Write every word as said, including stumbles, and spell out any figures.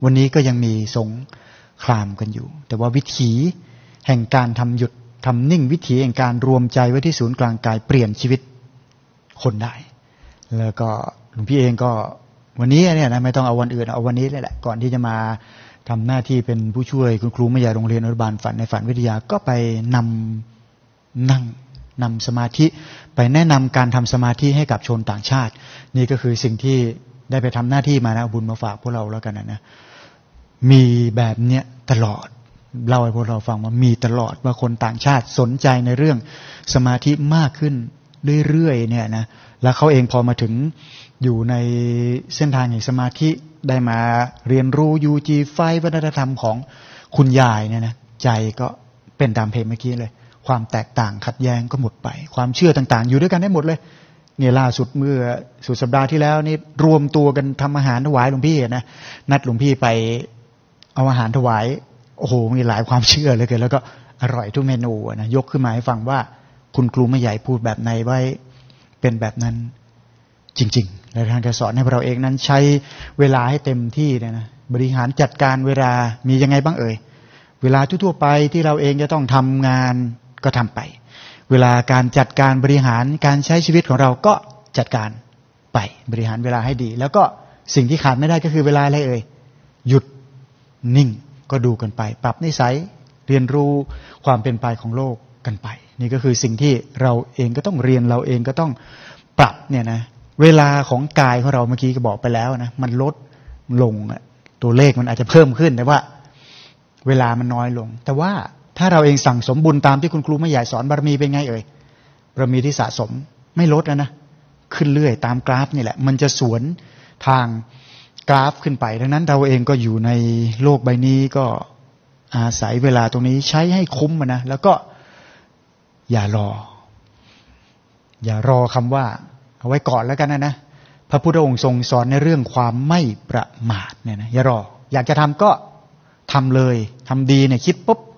วันนี้ก็ยังมีสงครามกันอยู่แต่ว่าวิถีแห่งการทำหยุดทำนิ่งวิถีแห่งการรวมใจไว้ที่ศูนย์กลางกายเปลี่ยนชีวิตคนได้แล้วก็หลวงพี่เองก็วันนี้เนี่ยนะไม่ต้องเอาวันอื่นเอาวันนี้เลยแหละก่อนที่จะมาทำหน้าที่เป็นผู้ช่วยคุณครูแม่ยายโรงเรียนอนุบาลฝันในฝันวิทยาก็ไปนำนั่งนำสมาธิไปแนะนำการทำสมาธิให้กับชนต่างชาตินี่ก็คือสิ่งที่ได้ไปทำหน้าที่มานะบุญมาฝากพวกเราแล้วกันนะนะมีแบบเนี้ยตลอดเล่าให้พวกเราฟังว่ามีตลอดว่าคนต่างชาติสนใจในเรื่องสมาธิมากขึ้นเรื่อยๆเนี่ยนะแล้วเขาเองพอมาถึงอยู่ในเส้นทางแห่งสมาธิได้มาเรียนรู้ ยู จี ไฟว์ วัฒนธรรมของคุณยายเนี่ยนะใจก็เป็นตามเพลงเมื่อกี้เลยความแตกต่างขัดแย้งก็หมดไปความเชื่อต่างๆอยู่ด้วยกันได้หมดเลยเนี่ยล่าสุดเมื่อสุดสัปดาห์ที่แล้วนี่รวมตัวกันทำอาหารถวายหลวงพี่นะนัดหลวงพี่ไปเอาอาหารถวายโอ้โหมีหลายความเชื่อเลยเกินแล้วก็อร่อยทุกเมนูนะยกขึ้นมาให้ฟังว่าคุณครูแม่ใหญ่พูดแบบไหนไว้เป็นแบบนั้นจริงๆและท่านจะสอนให้เราเองนั้นใช้เวลาให้เต็มที่เนี่ยนะบริหารจัดการเวลามียังไงบ้างเอ่ยเวลาทั่วๆไปที่เราเองจะต้องทำงานก็ทำไปเวลาการจัดการบริหารการใช้ชีวิตของเราก็จัดการไปบริหารเวลาให้ดีแล้วก็สิ่งที่ขาดไม่ได้ก็คือเวลาอะไรเอ่ยหยุดนิ่งก็ดูกันไปปรับนิสัยเรียนรู้ความเป็นไปของโลกกันไปนี่ก็คือสิ่งที่เราเองก็ต้องเรียนเราเองก็ต้องปรับเนี่ยนะเวลาของกายของเราเมื่อกี้ก็บอกไปแล้วนะมันลดลงตัวเลขมันอาจจะเพิ่มขึ้นแต่ว่าเวลามันน้อยลงแต่ว่าถ้าเราเองสั่งสมบุญตามที่คุณครูแม่ใหญ่สอนบารมีเป็นไงเอ่ยบารมีที่สะสมไม่ลดนะนะขึ้นเรื่อยตามกราฟนี่แหละมันจะสวนทางกราฟขึ้นไปดังนั้นเราเองก็อยู่ในโลกใบนี้ก็อาศัยเวลาตรงนี้ใช้ให้คุ้มนะแล้วก็อย่ารออย่ารอคำว่าเอาไว้ก่อนแล้วกันนะนะพระพุทธองค์ทรงสอนในเรื่องความไม่ประมาทเนี่ยนะอย่ารออยากจะทำก็ทำเลยทำดีเนี่ยคิดปุ๊บ